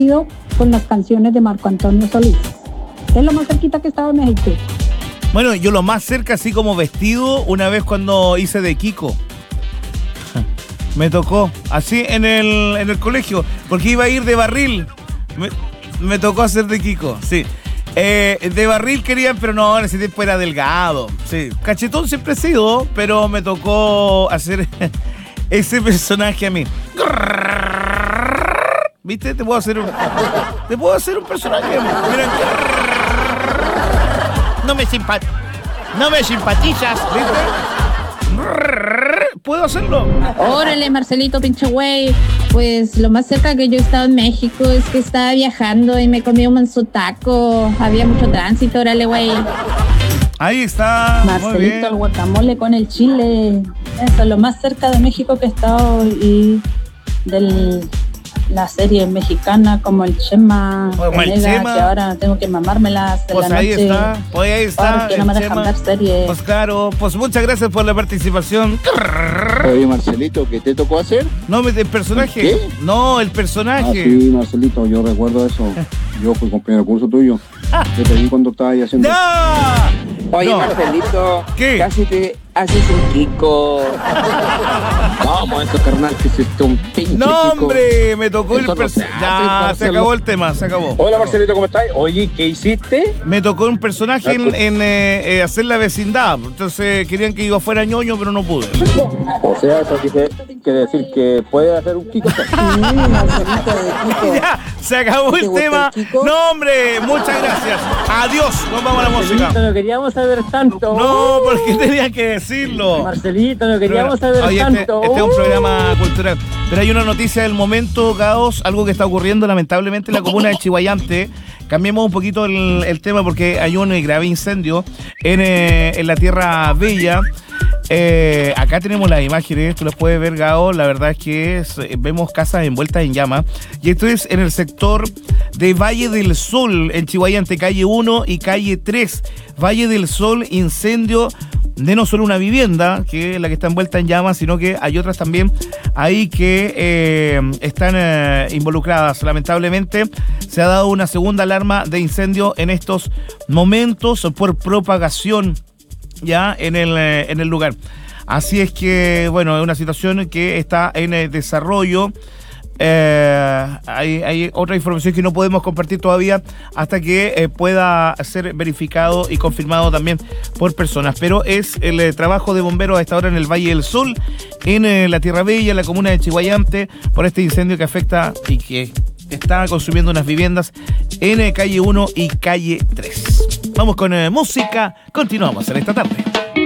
con las canciones de Marco Antonio Solís. Es lo más cerquita que he estado en México. Bueno, yo lo más cerca, así como vestido, una vez cuando hice de Kiko. Me tocó, así en el colegio, porque iba a ir de barril. Me tocó hacer de Kiko, sí. De barril querían, pero no, en ese tiempo era delgado. Sí, cachetón siempre he sido, pero me tocó hacer ese personaje a mí. ¿Viste? Te puedo hacer un personaje. Mira. No me simpatizas, ¿viste? ¿Puedo hacerlo? Órale, Marcelito, pinche güey. Pues lo más cerca que yo he estado en México es que estaba viajando y me comí un manzotaco. Había mucho tránsito, órale, güey. Ahí está. Marcelito, el guacamole con el chile. Eso es lo más cerca de México que he estado y de la serie mexicana como el Chema, como el Chema, que ahora tengo que mamármelas en pues la noche. Pues ahí está. Porque no me dejan ver series. Pues claro, pues muchas gracias por la participación. Oye, Marcelito, ¿qué te tocó hacer? No, el personaje. ¿Qué? No, el personaje. Ah, sí, Marcelito, yo recuerdo eso. Yo fui compañero de curso tuyo. Yo te vi cuando estabas ahí haciendo... ¡No! Oye, No. Marcelito, ¿Qué? casi te haces un Kiko. Vamos, eso, carnal, que se un pinche No, Kiko. hombre, me tocó el Eso no se personaje. hace, Ya, se Marcelo. acabó el tema, se acabó. Hola, Marcelito, ¿cómo estás? Oye, ¿qué hiciste? Me tocó un personaje en hacer la vecindad. Entonces querían que yo fuera ñoño, pero no pude. O sea, eso quiere decir que puedes hacer un Kiko. Marcelito de Kiko. Ya, se acabó el ¿Te gusta tema. el Kiko? No, hombre, muchas gracias. Adiós, nos vamos a la música. Marcelito, no queríamos saber tanto. No, porque tenía que decirlo. Marcelito, no queríamos saber Oye, tanto. este es un programa cultural. Pero hay una noticia del momento, Caos, algo que está ocurriendo lamentablemente en la comuna de Chihuayante. Cambiemos un poquito el tema porque hay un grave incendio en la Tierra Bella. Acá tenemos las imágenes, tú las puedes ver, Gao. La verdad es que vemos casas envueltas en llamas. Y esto es en el sector de Valle del Sol, en Chihuayante, calle 1 y calle 3. Valle del Sol, incendio de no solo una vivienda, que es la que está envuelta en llamas, sino que hay otras también ahí que están involucradas. Lamentablemente se ha dado una segunda alarma de incendio en estos momentos por propagación ya en el lugar. Así es que, bueno, es una situación que está en desarrollo. Hay otra información que no podemos compartir todavía hasta que pueda ser verificado y confirmado también por personas, pero es el trabajo de bomberos a esta hora en el Valle del Sol, en la Tierra Bella, en la comuna de Chihuayante, por este incendio que afecta y que está consumiendo unas viviendas en calle 1 y calle 3. Vamos con música, continuamos en esta tarde.